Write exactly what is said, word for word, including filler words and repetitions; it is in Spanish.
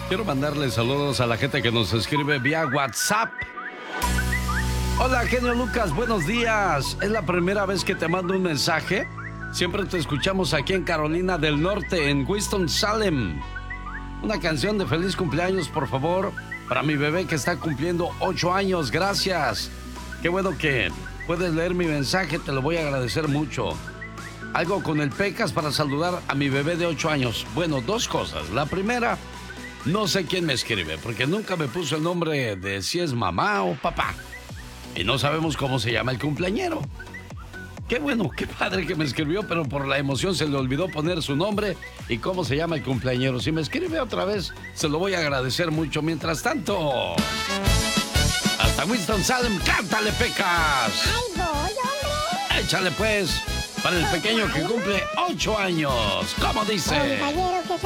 Quiero mandarle saludos a la gente que nos escribe vía WhatsApp. Hola, genio Lucas, buenos días. Es la primera vez que te mando un mensaje. Siempre te escuchamos aquí en Carolina del Norte, en Winston-Salem. Una canción de feliz cumpleaños, por favor, para mi bebé que está cumpliendo ocho años. Gracias. Qué bueno que puedes leer mi mensaje, te lo voy a agradecer mucho. Algo con el Pecas para saludar a mi bebé de ocho años. Bueno, dos cosas. La primera, no sé quién me escribe, porque nunca me puso el nombre de si es mamá o papá. Y no sabemos cómo se llama el cumpleañero. Qué bueno, qué padre que me escribió, pero por la emoción se le olvidó poner su nombre y cómo se llama el cumpleañero. Si me escribe otra vez, se lo voy a agradecer mucho. Mientras tanto, hasta Winston-Salem, cántale, Pecas. ¡Ay, voy, hombre! Échale, pues, para el pequeño que cumple ocho años. ¿Cómo dice? Compañero que